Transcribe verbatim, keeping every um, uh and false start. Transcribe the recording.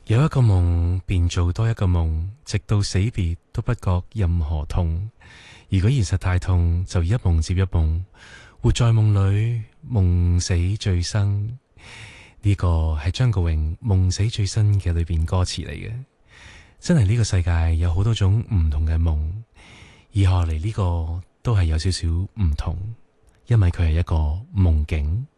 有一個夢，便做多一個夢，直到死別都不覺任何痛。如果現實太痛，就一夢接一夢，活在夢裏，夢死最生。呢個係張國榮《夢死最生》嘅裏邊歌詞嚟嘅。真係呢個世界有好多種唔同嘅夢，以下嚟呢個都係有少少唔同，因為佢係一個夢境。